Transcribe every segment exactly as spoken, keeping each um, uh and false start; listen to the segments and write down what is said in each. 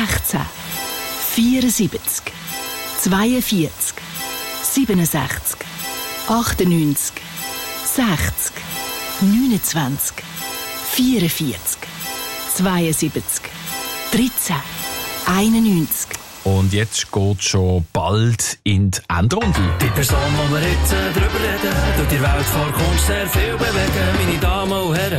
sechzehn, vierundsiebzig, zweiundvierzig, siebenundsechzig, achtundneunzig, sechzig, neunundzwanzig, vierundvierzig, zweiundsiebzig, dreizehn, einundneunzig. Und jetzt geht schon bald in die Endrunde. Die Person, die wir jetzt äh, drüber reden, tut die Welt vor Kunst sehr viel bewegen. Meine Damen und Herren,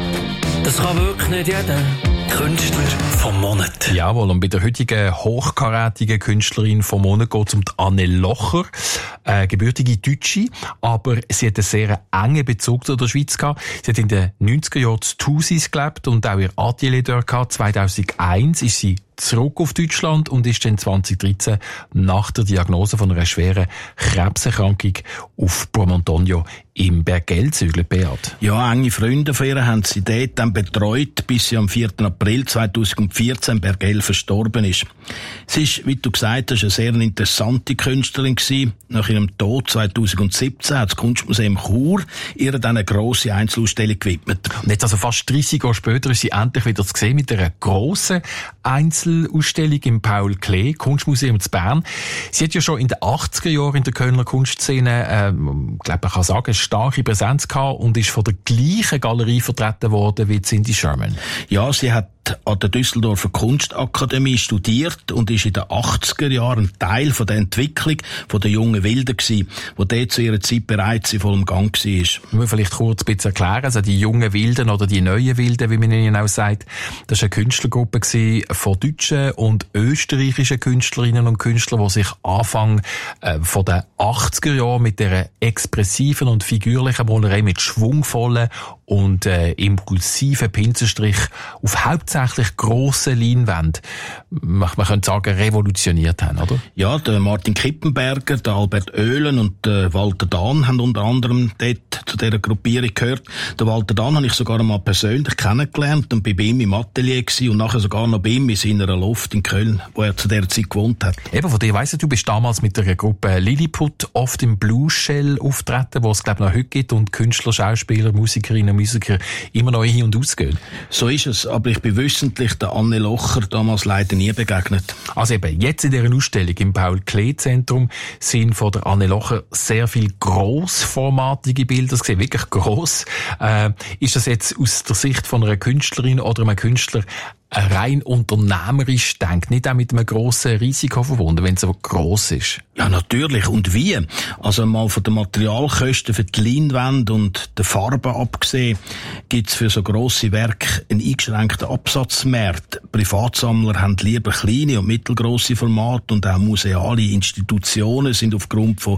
das kann wirklich nicht jeder. Künstler vom Monat. Jawohl, und bei der heutigen hochkarätigen Künstlerin vom Monat geht es um die Anne Locher, äh, gebürtige Deutsche, aber sie hat einen sehr engen Bezug zu der Schweiz gehabt. Sie hat in den neunziger Jahren in Thusis gelebt und auch ihr Atelier dort gehabt. zweitausendeins ist sie zurück auf Deutschland und ist dann zweitausenddreizehn nach der Diagnose von einer schweren Krebserkrankung auf Promontorio im Bergell gezügelt, Beat. Ja, enge Freunde von ihr haben sie dort dann betreut, bis sie am vierten April zweitausendvierzehn in Bergell verstorben ist. Sie ist, wie du gesagt hast, eine sehr interessante Künstlerin gewesen. Nach ihrem Tod zweitausendsiebzehn hat das Kunstmuseum Chur ihr dann eine grosse Einzelausstellung gewidmet. Und jetzt also fast dreissig Jahre später ist sie endlich wieder zu sehen mit einer grossen Einzelausstellung im Paul Klee Kunstmuseum zu Bern. Sie hat ja schon in den achtziger Jahren in der Kölner Kunstszene, äh, ich glaube, man kann sagen, eine starke Präsenz gehabt und ist von der gleichen Galerie vertreten worden wie Cindy Sherman. Ja, sie hat an der Düsseldorfer Kunstakademie studiert und ist in den achtziger Jahren ein Teil von der Entwicklung von der jungen Wilden gewesen, die dort zu ihrer Zeit bereits in vollem Gang war. Ich muss vielleicht kurz ein bisschen erklären, also die jungen Wilden oder die neuen Wilden, wie man ihnen auch sagt, das war eine Künstlergruppe von deutschen und österreichischen Künstlerinnen und Künstlern, die sich Anfang äh, von den achtziger Jahren mit dieser expressiven und figürlichen Malerei mit schwungvollen und äh, impulsiven Pinselstrich auf hauptsächlich grosse Leinwände, man, man könnte sagen, revolutioniert haben, oder? Ja, der Martin Kippenberger, der Albert Oehlen und der Walter Dahn haben unter anderem dort zu dieser Gruppierung gehört. Der Walter Dahn habe ich sogar einmal persönlich kennengelernt und bin bei ihm im Atelier gewesen und nachher sogar noch bei ihm in seiner Loft in Köln, wo er zu dieser Zeit gewohnt hat. Eben, von dir weiss ich, du bist damals mit der Gruppe Lilliput oft im Blue Shell auftreten, wo es, glaube ich, noch heute gibt und Künstler, Schauspieler, Musikerinnen und Musiker immer noch hin und aus gehen. So ist es, aber ich bin wissentlich der Anne Locher damals leider nie begegnet. Also eben, jetzt in dieser Ausstellung im Paul-Klee-Zentrum sind von der Anne Locher sehr viele grossformatige Bilder gesehen, wirklich gross. Äh, ist das jetzt aus der Sicht von einer Künstlerin oder einem Künstler rein unternehmerisch denkt, nicht auch mit einem grossen Risiko verbunden, wenn es aber gross ist? Ja, natürlich. Und wie? Also mal von den Materialkosten für die Leinwände und der Farben abgesehen, gibt's für so grosse Werke einen eingeschränkten Absatzmarkt. Privatsammler haben lieber kleine und mittelgrosse Formate und auch museale Institutionen sind aufgrund von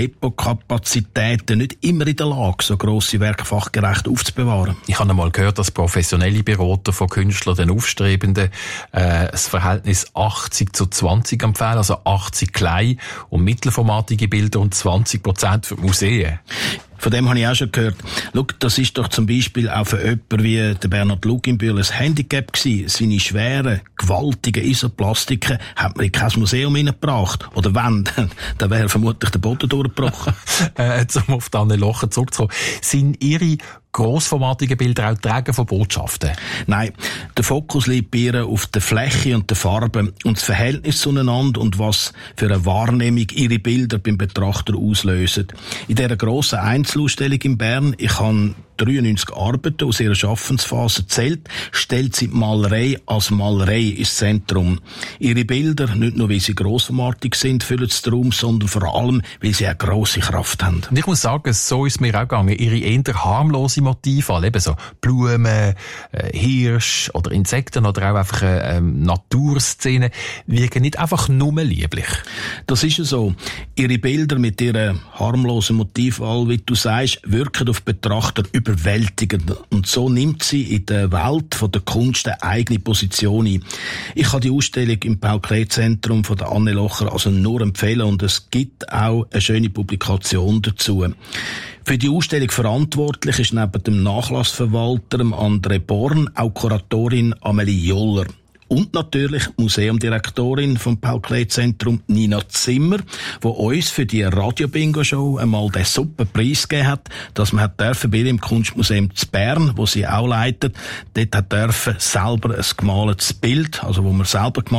Depotkapazitäten nicht immer in der Lage, so grosse Werke fachgerecht aufzubewahren. Ich habe einmal gehört, dass professionelle Berater von Künstlern den Aufstrebenden äh, das Verhältnis achtzig zu zwanzig empfehlen, also achtzig klein und mittelformatige Bilder und zwanzig Prozent für Museen. Von dem habe ich auch schon gehört. Schau, das ist doch zum Beispiel auch für jemanden wie der Bernhard Luginbühl ein Handicap gewesen. Seine schweren, gewaltigen Isoplastiken hat man in kein Museum hineingebracht. Oder wenn, dann wäre vermutlich der Boden durchgebrochen. äh, um auf die Anne Locher zurückzukommen. Sind Ihre grossformatige Bilder auch Träger von Botschaften? Nein, der Fokus liegt bei ihr auf der Fläche und der Farbe und das Verhältnis zueinander und was für eine Wahrnehmung ihre Bilder beim Betrachter auslösen. In dieser grossen Einzelausstellung in Bern, ich habe dreiundneunzig Arbeiten aus ihrer Schaffensphase zählt, stellt sie die Malerei als Malerei ins Zentrum. Ihre Bilder, nicht nur weil sie grossformatig sind, füllen den Raum, sondern vor allem, weil sie eine grosse Kraft haben. Und ich muss sagen, so ist es mir auch gegangen. Ihre eher harmlose Motive, eben so Blumen, äh, Hirsch oder Insekten oder auch einfach äh, ähm, Naturszenen, wirken nicht einfach nur lieblich. Das ist ja so. Ihre Bilder mit ihren harmlosen Motivwahl, wie du sagst, wirken auf Betrachter überwältigend. Und so nimmt sie in der Welt von der Kunst eine eigene Position ein. Ich kann die Ausstellung im Paul-Klee-Zentrum von der Anne Locher also nur empfehlen und es gibt auch eine schöne Publikation dazu. Für die Ausstellung verantwortlich ist neben dem Nachlassverwalter André Born auch Kuratorin Amelie Joller. Und natürlich Museumdirektorin vom Paul-Klee-Zentrum Nina Zimmer, die uns für die Radio-Bingo-Show einmal den super Preis gegeben hat, dass man hat dürfen bei ihr im Kunstmuseum zu Bern, wo sie auch leitet, dort hat dürfen selber ein gemaltes Bild, also wo man selber gemalt